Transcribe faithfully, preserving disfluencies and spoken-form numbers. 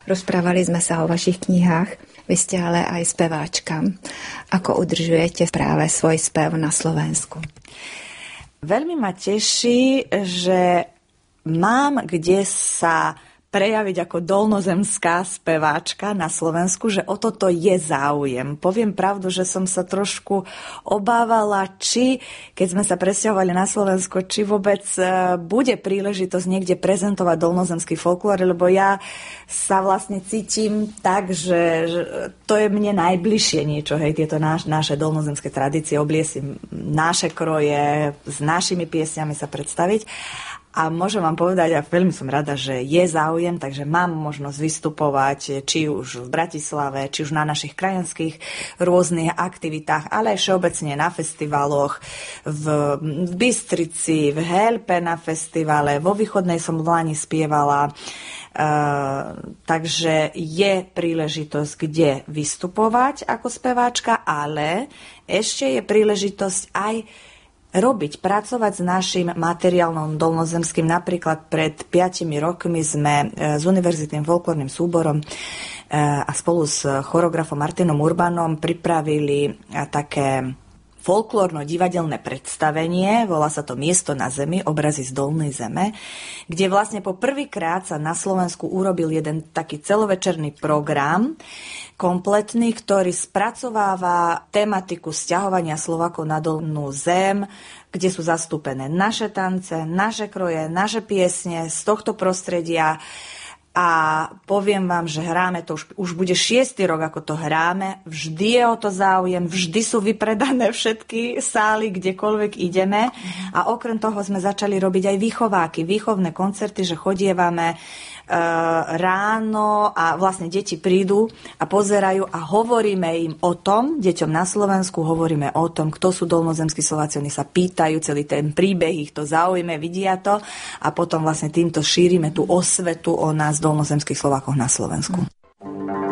Rozprávali sme sa o vašich knihách. Vy ste ale aj speváčka. Ako udržujete práve svoj spev na Slovensku? Veľmi ma teší, že mám kde sa prejaviť ako dolnozemská speváčka na Slovensku, že o toto je záujem. Poviem pravdu, že som sa trošku obávala, či, keď sme sa presťahovali na Slovensko, či vôbec bude príležitosť niekde prezentovať dolnozemský folklór, lebo ja sa vlastne cítim tak, že, že to je mne najbližšie niečo, hej, tieto náš, naše dolnozemské tradície, obliesím naše kroje, s našimi piesňami sa predstaviť. A môžem vám povedať, a veľmi som rada, že je záujem, takže mám možnosť vystupovať či už v Bratislave, či už na našich krajanských rôznych aktivitách, ale aj všeobecne na festivaloch, v, v Bystrici, v Helpe na festivale, vo Východnej som v Lani spievala. Uh, takže je príležitosť, kde vystupovať ako speváčka, ale ešte je príležitosť aj robiť, pracovať s našim materiálnom dolnozemským. Napríklad pred piatimi rokmi sme s univerzitným folklórnym súborom a spolu s choreografom Martinom Urbanom pripravili také folklórno-divadelné predstavenie, volá sa to Miesto na zemi, obrazy z dolnej zeme, kde vlastne po prvýkrát sa na Slovensku urobil jeden taký celovečerný program, kompletný, ktorý spracováva tematiku sťahovania Slovákov na dolnú zem, kde sú zastúpené naše tance, naše kroje, naše piesne z tohto prostredia. A poviem vám, že hráme to už, už bude šiestý rok, ako to hráme. Vždy je o to záujem, vždy sú vypredané všetky sály, kdekoľvek ideme. A okrem toho sme začali robiť aj výchováky, výchovné koncerty, že chodievame ráno a vlastne deti prídu a pozerajú a hovoríme im o tom, deťom na Slovensku hovoríme o tom, kto sú dolnozemskí Slováci, oni sa pýtajú, celý ten príbeh ich to zaujme, vidia to a potom vlastne týmto šírime tú osvetu o nás dolnozemských Slovákoch na Slovensku.